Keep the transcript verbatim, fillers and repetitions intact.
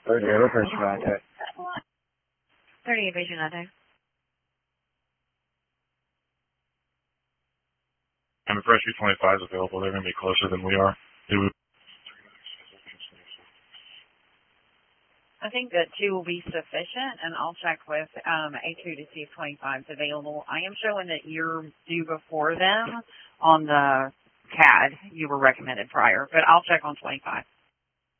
thirty-eight Vigilante. thirty-eight Vigilante. And the fresh B twenty-five is available. They're going to be closer than we are. I think that two will be sufficient, and I'll check with um, A two to see if twenty-five is available. I am showing that you're due before them on the C A D you were recommended prior, but I'll check on twenty-five.